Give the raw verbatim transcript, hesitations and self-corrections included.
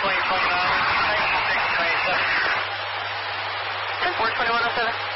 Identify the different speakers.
Speaker 1: twenty-four, ninety-six, twenty-seven. ten four, twenty-one oh seven.